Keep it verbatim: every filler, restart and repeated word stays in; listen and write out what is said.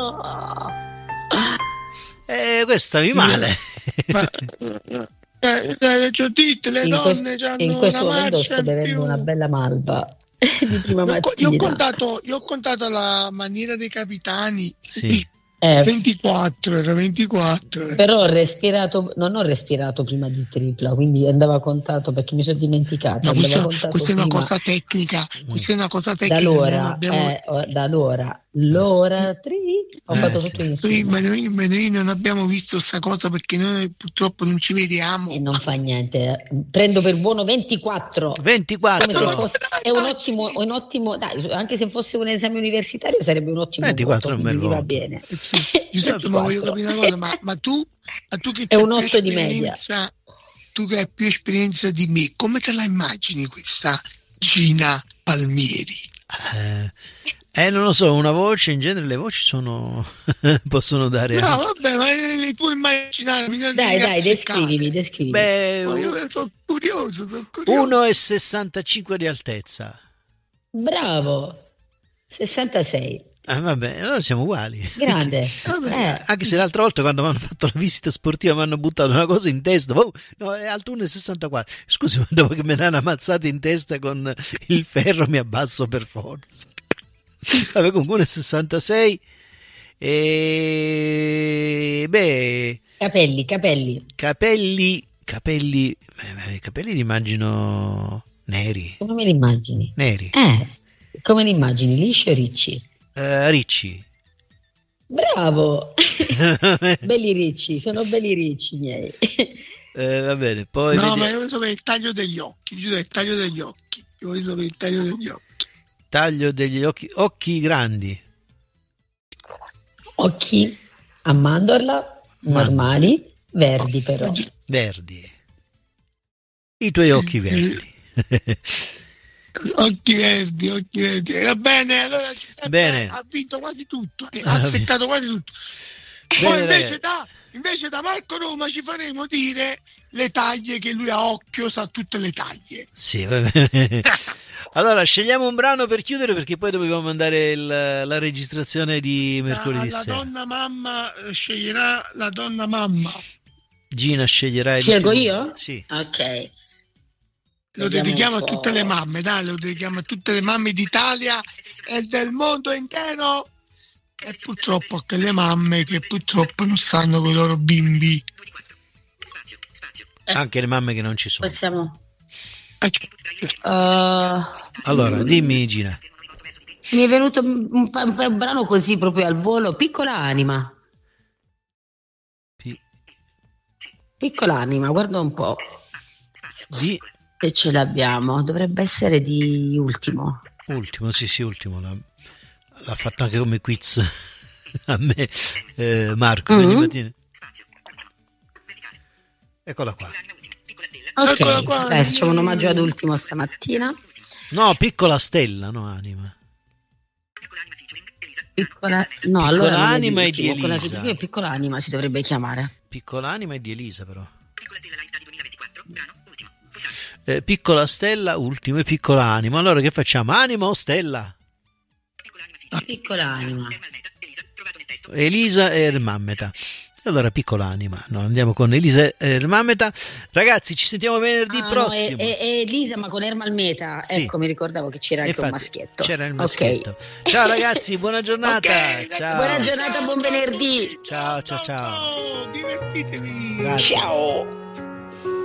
Eh, questo mi male. Ma, eh, eh, ci ho detto, le In donne questo, c'hanno in questo una momento marcia sto in bevendo più. una bella malva di prima Io, co- io ho mattina. contato, io ho contato la maniera dei capitani. Sì. Eh, ventiquattro, era ventiquattro. eh. però ho respirato, non ho respirato prima di tripla, quindi andava contato perché mi sono dimenticato. No, andava questa, contato questa è una prima. cosa tecnica. Questa è una cosa Da tecnica. noi non allora, abbiamo- eh, ho- da allora, l'ora tri, ho Eh, fatto sì. tutto Sì, insieme. ma noi, ma noi non abbiamo visto questa cosa perché noi purtroppo non ci vediamo. E non fa niente, prendo per buono ventiquattro. Come se ventiquattro. fosse, è un ottimo, un ottimo, dai, anche se fosse un esame universitario sarebbe un ottimo ventiquattro voto, è un bel quindi va voto. bene. Eh sì. Giuseppe, ma voglio capire una cosa, ma, ma tu, ma tu che È hai un più otto di media. esperienza, tu che hai più esperienza di me, come te la immagini questa Gina Palmieri? Eh, eh, non lo so, una voce, in genere le voci sono possono dare No, anche- vabbè, ma le puoi immaginare. mi devi Dai, dai, azzeccare. descrivimi, descrivimi. Beh, Ma io sono curioso, sono curioso. uno e sessantacinque di altezza. Bravo, sessantasei, Ah, vabbè, allora siamo uguali. grande. Vabbè. Eh, Anche se l'altra volta quando mi hanno fatto la visita sportiva mi hanno buttato una cosa in testa. Oh, no, è alto uno e sessantaquattro. Scusi, ma dopo che me l'hanno ammazzato in testa con il ferro mi abbasso per forza. Vabbè, comunque uno e sessantasei. E beh, capelli, capelli. capelli, capelli, eh, capelli li immagino neri, Come me li immagini? neri, Eh, come li immagini? Lisci o ricci? eh, ricci. Bravo! Belli ricci, sono belli ricci miei. Eh, va bene, poi No, vedi- ma io voglio sapere il taglio degli occhi. Giuseppe, il taglio degli occhi. Io voglio sapere il taglio degli occhi. taglio degli occhi, occhi grandi, Occhi a mandorla, normali, verdi però. verdi. I tuoi occhi verdi. Occhi verdi, occhi verdi. Va bene, allora Giuseppe Bene. ha vinto quasi tutto. eh, Ah, Ha azzeccato quasi tutto. Bene, Poi invece ragazzi. da, invece da Marco Roma ci faremo dire le taglie che lui a occhio sa tutte le taglie. Sì, va bene. Allora, scegliamo un brano per chiudere perché poi dobbiamo mandare il- la registrazione di mercoledì la, la sera. donna mamma eh, sceglierà la donna mamma. Gina sceglierà il Scelgo tuo- io? Sì. Ok. Lo Vediamo dedichiamo a un po'. tutte le mamme, dai, lo dedichiamo a tutte le mamme d'Italia e del mondo intero. E purtroppo anche le mamme che purtroppo non stanno con i loro bimbi. Anche le mamme che non ci sono. Possiamo. Eh, cioè, Uh, Allora, dimmi Gina. mi è venuto un, un- un brano così proprio al volo. Piccola anima. P- Piccola anima, guarda un po'. di Se ce l'abbiamo, dovrebbe essere di Ultimo. ultimo, sì, sì, ultimo. L'ha, l'ha fatto anche come quiz a me, eh, Marco. Mhm. Vedi, Mattina? Eccola qua. Eccola Ok, qua. dai, facciamo un omaggio ad Ultimo stamattina. No, piccola stella, no, anima. Piccola, no, allora non è anima di e di Ultimo, quella Elisa. che dico è Piccola anima si dovrebbe chiamare. Piccola anima e di Elisa, però. Eh, piccola stella, ultimo e piccola anima. Allora che facciamo? Anima o stella? Piccola anima. Elisa e Ermameta. E allora piccola anima. No, andiamo con Elisa e Ermameta. Ragazzi, ci sentiamo venerdì Ah, no, prossimo. è, è- è Elisa, ma con Ermalmeta. Sì. Ecco, mi ricordavo che c'era anche un Infatti, maschietto. C'era il Ok. maschietto. Ciao ragazzi, buona giornata. Ok, Ciao. Buona giornata, buon venerdì. Ciao, ciao, ciao. Ciao, divertitevi. Grazie. Ciao.